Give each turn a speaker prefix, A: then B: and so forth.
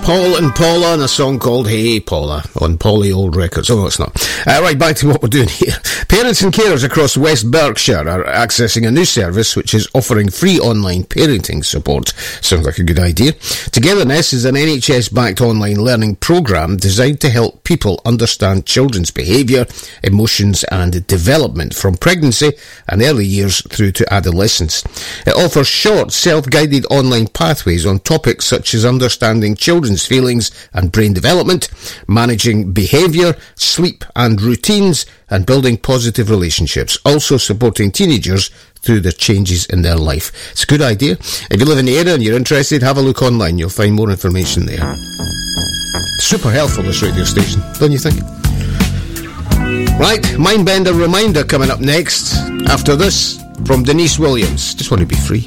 A: Paul and Paula and a song called Hey Paula on Polly Old Records. Oh, no, it's not. Right, back to what we're doing here. Parents and carers across West Berkshire are accessing a new service which is offering free online parenting support. Sounds like a good idea. Togetherness is an NHS-backed online learning programme designed to help people understand children's behaviour, emotions and development from pregnancy and early years through to adolescence. It offers short, self-guided online pathways on topics such as understanding children's feelings and brain development, managing behaviour, sleep and routines, and building positive relationships, also supporting teenagers through the changes in their life. It's a good idea. If you live in the area and you're interested, have a look online. You'll find more information there. Super helpful, this radio station, don't you think? Right, Mindbender Reminder coming up next. After this, from Denise Williams. Just want to be free.